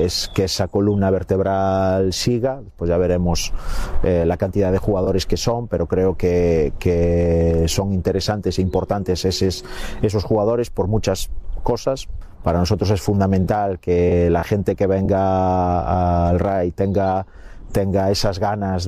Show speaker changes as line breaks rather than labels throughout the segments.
es que esa columna vertebral siga. Pues ya veremos la cantidad de jugadores que son, pero creo que son interesantes e importantes esos jugadores por muchas cosas. Para nosotros es fundamental que la gente que venga al RAI tenga esas ganas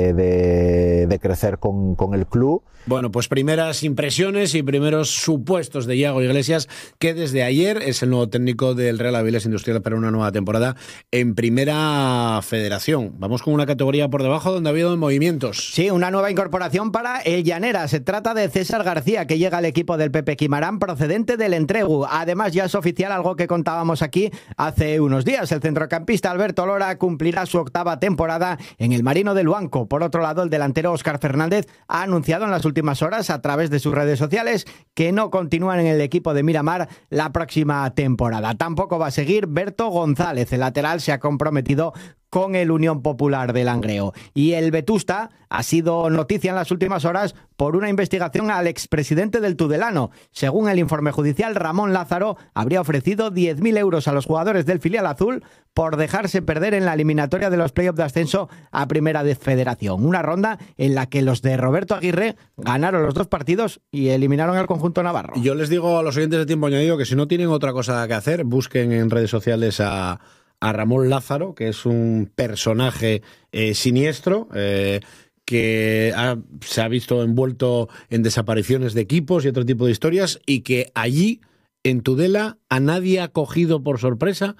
de crecer con el club.
Bueno, pues primeras impresiones y primeros supuestos de Iago Iglesias, que desde ayer es el nuevo técnico del Real Avilés Industrial para una nueva temporada en Primera Federación. Vamos con una categoría por debajo donde ha habido movimientos.
Sí, una nueva incorporación para el Llanera. Se trata de César García, que llega al equipo del Pepe Quimarán procedente del Entregu. Además, ya es oficial algo que contábamos aquí hace unos días. El centrocampista Alberto Lora cumplirá su 8ª temporada en el Marino del Luanco. Por otro lado, el delantero Óscar Fernández ha anunciado en las últimas horas a través de sus redes sociales que no continúan en el equipo de Miramar la próxima temporada. Tampoco va a seguir Berto González. El lateral se ha comprometido con el Unión Popular de Langreo. Y el Vetusta ha sido noticia en las últimas horas por una investigación al expresidente del Tudelano. Según el informe judicial, Ramón Lázaro habría ofrecido 10.000 euros a los jugadores del filial azul por dejarse perder en la eliminatoria de los playoffs de ascenso a Primera de Federación. Una ronda en la que los de Roberto Aguirre ganaron los 2 partidos y eliminaron al conjunto navarro.
Yo les digo a los oyentes de Tiempo Añadido que si no tienen otra cosa que hacer, busquen en redes sociales a Ramón Lázaro, que es un personaje siniestro, que se ha visto envuelto en desapariciones de equipos y otro tipo de historias, y que allí, en Tudela, a nadie ha cogido por sorpresa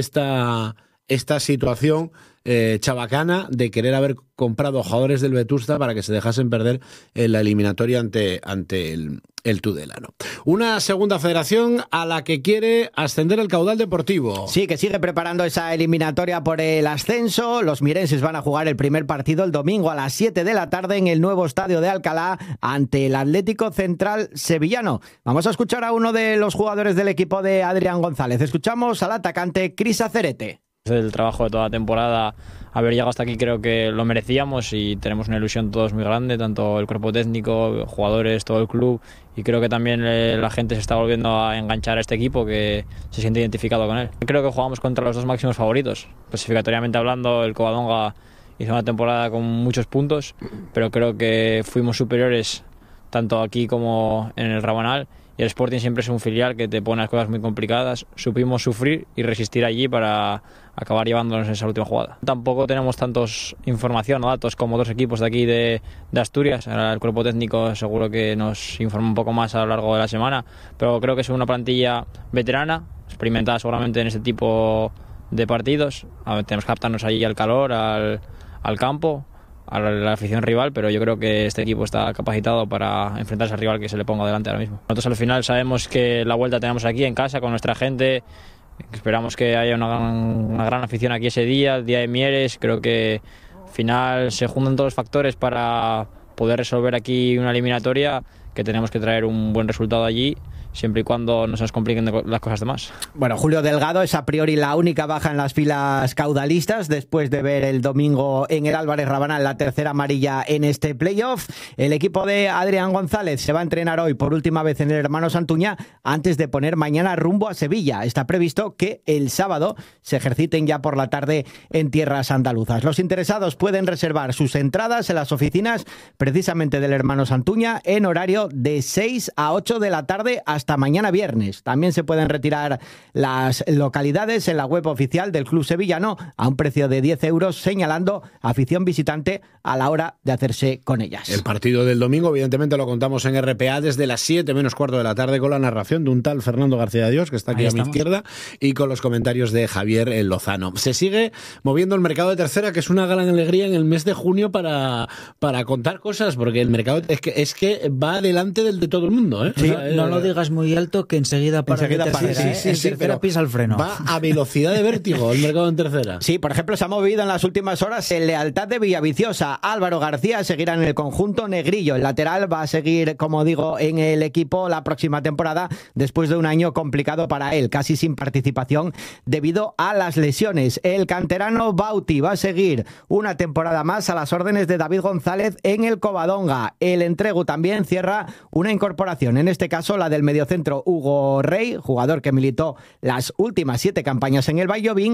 esta situación chabacana de querer haber comprado jugadores del Vetusta para que se dejasen perder en la eliminatoria ante el Tudelano. Una segunda federación a la que quiere ascender el Caudal Deportivo.
Sí, que sigue preparando esa eliminatoria por el ascenso. Los mirenses van a jugar el primer partido el domingo a las 7 de la tarde en el nuevo estadio de Alcalá ante el Atlético Central Sevillano. Vamos a escuchar a uno de los jugadores del equipo de Adrián González. Escuchamos al atacante Cris Acerete.
El trabajo de toda la temporada, haber llegado hasta aquí creo que lo merecíamos y tenemos una ilusión todos muy grande, tanto el cuerpo técnico, jugadores, todo el club, y creo que también la gente se está volviendo a enganchar a este equipo que se siente identificado con él. Creo que jugamos contra los 2 máximos favoritos. Clasificatoriamente hablando, el Covadonga hizo una temporada con muchos puntos, pero creo que fuimos superiores tanto aquí como en el Rabanal. Y el Sporting siempre es un filial que te pone las cosas muy complicadas. Supimos sufrir y resistir allí para acabar llevándonos en esa última jugada. Tampoco tenemos tantos información o datos como otros equipos de aquí de Asturias. Ahora el cuerpo técnico seguro que nos informa un poco más a lo largo de la semana, pero creo que es una plantilla veterana, experimentada seguramente en este tipo de partidos. Tenemos que adaptarnos allí al calor, al campo, a la afición rival, pero yo creo que este equipo está capacitado para enfrentarse al rival que se le ponga delante ahora mismo. Nosotros al final sabemos que la vuelta tenemos aquí en casa con nuestra gente, esperamos que haya una gran afición aquí ese día, el día de Mieres. Creo que al final se juntan todos los factores para poder resolver aquí una eliminatoria, que tenemos que traer un buen resultado allí, siempre y cuando no se nos compliquen las cosas de más.
Bueno, Julio Delgado es a priori la única baja en las filas caudalistas después de ver el domingo en el Álvarez Rabanal la tercera amarilla en este playoff. El equipo de Adrián González se va a entrenar hoy por última vez en el Hermano Santuña antes de poner mañana rumbo a Sevilla. Está previsto que el sábado se ejerciten ya por la tarde en tierras andaluzas. Los interesados pueden reservar sus entradas en las oficinas precisamente del Hermano Santuña en horario de 6 a 8 de la tarde hasta mañana viernes. También se pueden retirar las localidades en la web oficial del club sevillano a un precio de 10 euros, señalando afición visitante a la hora de hacerse con ellas.
El partido del domingo, evidentemente, lo contamos en RPA desde las 7 menos cuarto de la tarde, con la narración de un tal Fernando García de Dios, que está aquí a mi izquierda, y con los comentarios de Javier Lozano. Se sigue moviendo el mercado de tercera, que es una gran alegría en el mes de junio para contar cosas, porque el mercado es que va delante del de todo el mundo, ¿eh?
Sí, o sea, no lo digas muy alto, que enseguida para.
Sí,
pero pisa el freno.
Va a velocidad de vértigo el mercado en tercera.
Sí, por ejemplo, se ha movido en las últimas horas el Lealtad de Villaviciosa. Álvaro García seguirá en el conjunto negrillo. El lateral va a seguir, como digo, en el equipo la próxima temporada, después de un año complicado para él, casi sin participación debido a las lesiones. El canterano Bauti va a seguir una temporada más a las órdenes de David González en el Covadonga. El Entregu también cierra una incorporación, en este caso la del mediocentro Hugo Rey, jugador que militó las últimas 7 campañas en el Valladolid,